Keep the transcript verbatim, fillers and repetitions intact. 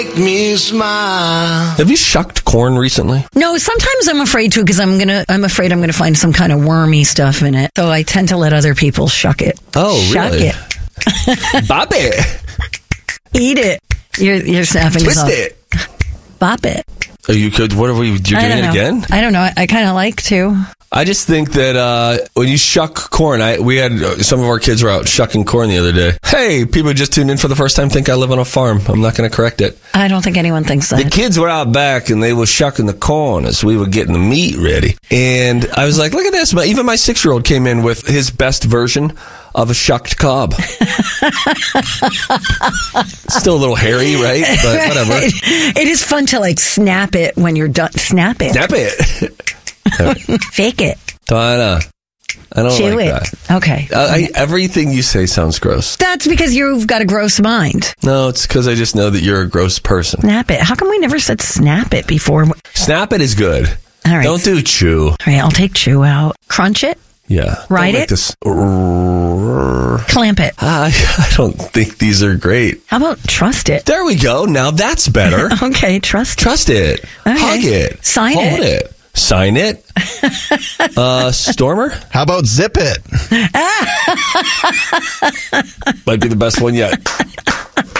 Make me smile. Have you shucked corn recently? No, sometimes I'm afraid to because I'm gonna. I'm afraid I'm gonna find some kind of wormy stuff in it. So I tend to let other people shuck it. Oh, shuck really? it. Bop it. Eat it. You're you're snapping. Twist us off. it. Bop it. Oh, you could. What are we? You're doing I don't it know. again? I don't know. I, I kind of like to. I just think that uh, when you shuck corn, I we had uh, some of our kids were out shucking corn the other day. Hey, people just tuned in for the first time think I live on a farm. I'm not going to correct it. I don't think anyone thinks The that. kids were out back and they were shucking the corn as we were getting the meat ready. And I was like, look at this. My, even my six-year-old came in with his best version of a shucked cob. Still a little hairy, right? But whatever. It is fun to like snap it when you're done. Snap it. Snap it. Fake it. Donna, I don't Chew like it. that. Okay. Uh, I, everything you say sounds gross. That's because you've got a gross mind. No, it's because I just know that you're a gross person. Snap it. How come we never said snap it before? All Snap it is good. right. Don't do chew. All right, I'll take chew out. Crunch it. Yeah. Write Don't it? make This. Clamp it. I, I don't think these are great. How about trust it? There we go. Now that's better. Okay, trust it. Trust it. Okay. Hug it. Sign Hold it. it. Sign it. uh, Stormer? How about zip it? Might be the best one yet.